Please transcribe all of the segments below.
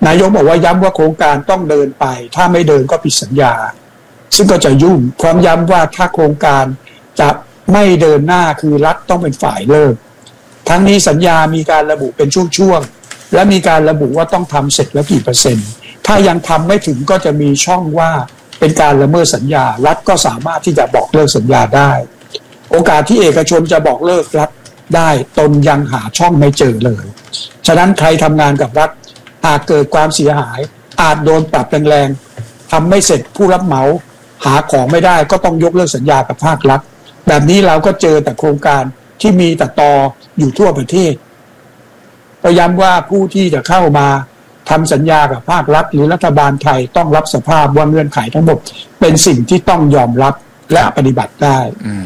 นายกบอกว่าย้ำว่าโครงการต้องเดินไปถ้าไม่เดินก็ผิดสัญญาซึ่งก็จะยุ่งพร้อมย้ำว่าถ้าโครงการจะไม่เดินหน้าคือรัฐต้องเป็นฝ่ายเลิกทั้งนี้สัญญามีการระบุเป็นช่วงๆและมีการระบุว่าต้องทำเสร็จแล้วกี่เปอร์เซ็นต์ถ้ายังทำไม่ถึงก็จะมีช่องว่าเป็นการละเมิดสัญญารัฐก็สามารถที่จะบอกเลิกสัญญาได้โอกาสที่เอกชนจะบอกเลิกรัฐได้ตนยังหาช่องไม่เจอเลยฉะนั้นใครทำงานกับรัฐหากเกิดความเสียหายอาจโดนปรับแรงๆทำไม่เสร็จผู้รับเหมาหาของไม่ได้ก็ต้องยกเลิกสัญญากับภาครัฐแบบนี้เราก็เจอแต่โครงการที่มีแต่ตออยู่ทั่วประเทศก็ย้ำว่าผู้ที่จะเข้ามาทำสัญญากับภาครัฐหรือรัฐบาลไทยต้องรับสภาพว่าเงื่อนไขทั้งหมดเป็นสิ่งที่ต้องยอมรับและปฏิบัติได้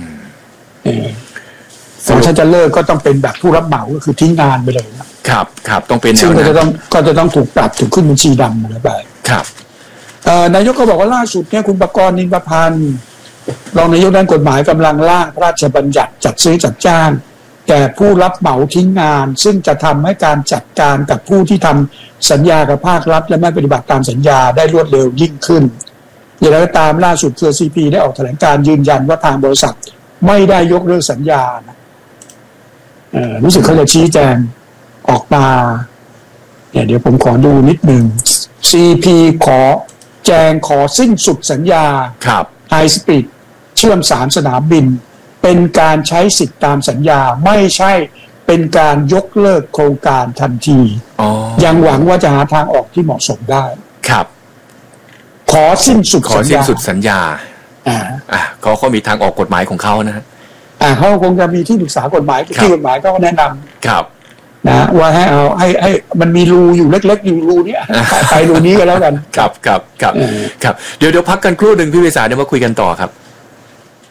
ถ้าจะเลิกก็ต้องเป็นแบบผู้รับเหมาก็คือทิ้งงานไปเลยครับต้องเป็นซึ่งก็จะต้องถูกปรับถูกขึ้นบัญชีดำอะไรไปครับนายกก็บอกว่าล่าสุดเนี่ยคุณประกรณ์ นินประพันธ์รองนายกด้านกฎหมายกำลังร่างพระราชบัญญัติจัดซื้อจัดจ้างแก่ผู้รับเหมาทิ้งงานซึ่งจะทำให้การจัดการกับผู้ที่ทำสัญญากับภาครัฐและไม่ปฏิบัติตามสัญญาได้รวดเร็วยิ่งขึ้นอย่างไรก็ตามล่าสุดเครือ CP ได้ออกแถลงการยืนยันว่าทางบริษัทไม่ได้ยกเลิกสัญญารู้สึกเขาจะชี้แจงออกมาเดี๋ยวผมขอดูนิดหนึ่ง CP ขอสิ้นสุดสัญญาไฮสปีดเชื่อม3สนามบินเป็นการใช้สิทธิตามสัญญาไม่ใช่เป็นการยกเลิกโครงการทันทียังหวังว่าจะหาทางออกที่เหมาะสมได้ครับขอสิ้นสุดสัญญาเขามีทางออกกฎหมายของเขานะเขาคงจะมีที่ปรึกษากฎหมายที่กฎหมายก็แนะนำครับนะว่าให้มันมีรูอยู่เล็กๆอยู่รูนี้ไปรูนี้ก็แล้วกันครับเดี๋ยวพักกันครู่หนึ่งพี่วิสาเดี๋ยวมาคุยกันต่อครับ